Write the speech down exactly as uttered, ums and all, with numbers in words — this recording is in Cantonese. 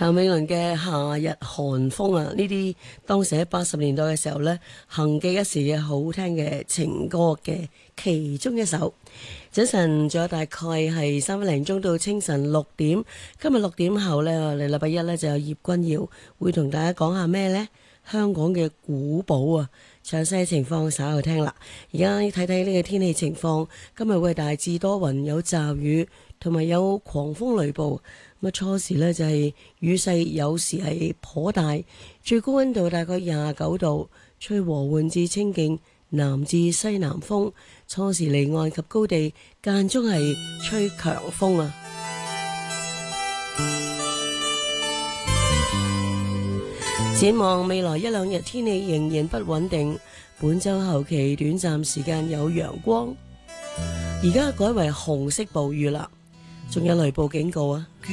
譚詠麟嘅夏日寒風啊，呢啲當時喺八十年代嘅時候呢，行記一時嘅好聽嘅情歌嘅其中一首。早晨仲有大概係三分零鐘到清晨六點，今日六點後呢，我哋禮拜一呢就有葉君耀會同大家講下咩呢？香港嘅古堡啊，詳細情況稍後聽啦。而家睇睇呢個天氣情況，今日會大致多雲有驟雨，同埋有狂風雷暴。咁啊初時呢就係雨勢有時係頗大，最高溫度大概廿九度，吹和緩至清勁南至西南風。初時離岸及高地間中係吹強風啊。展望未來一兩日天氣仍然不穩定，本周後期短暫時間有陽光，而家改為紅色暴雨啦，仲有雷暴警告啊。